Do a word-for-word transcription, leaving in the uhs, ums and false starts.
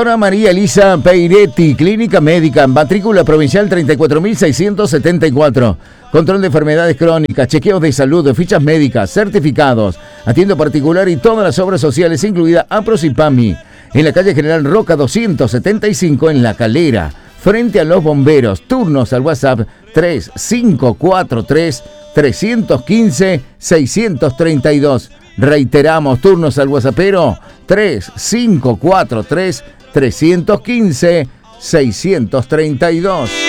María Elisa Peiretti, Clínica Médica, matrícula provincial treinta y cuatro mil seiscientos setenta y cuatro. Control de enfermedades crónicas, chequeos de salud, fichas médicas, certificados. Atiendo particular y todas las obras sociales, incluida APROS y PAMI. En la calle General Roca doscientos setenta y cinco, en La Calera, frente a los bomberos. Turnos al WhatsApp tres cinco cuatro tres, tres uno cinco, seis tres dos. Reiteramos, turnos al WhatsAppero tres cinco cuatro tres, tres uno cinco, seis tres dos.